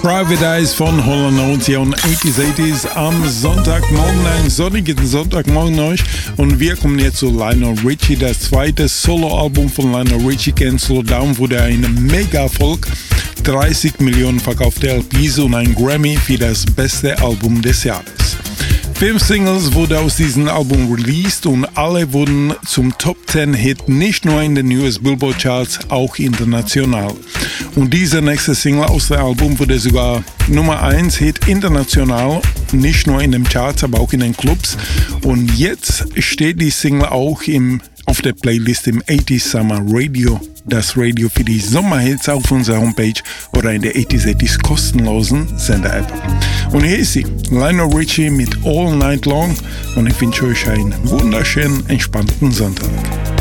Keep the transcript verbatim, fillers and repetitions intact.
Private Eyes von Hall and Oates hier on achtziger achtziger am Sonntagmorgen, einen sonnigen Sonntagmorgen euch. Und wir kommen jetzt zu Lionel Richie, das zweite Soloalbum von Lionel Richie, Can't Slow Down, wurde ein Mega-Erfolg. dreißig Millionen verkaufte L Ps und ein Grammy für das beste Album des Jahres. Fünf Singles wurden aus diesem Album released und alle wurden zum Top zehn Hit, nicht nur in den U S Billboard Charts, auch international. Und dieser nächste Single aus dem Album wurde sogar Nummer eins Hit international, nicht nur in den Charts, aber auch in den Clubs. Und jetzt steht die Single auch im, auf der Playlist im achtziger Summer Radio, das Radio für die Sommerhits auf unserer Homepage oder in der achtziger achtziger kostenlosen Sender-App. Und hier ist sie, Lionel Richie mit All Night Long, und ich wünsche euch einen wunderschönen, entspannten Sonntag.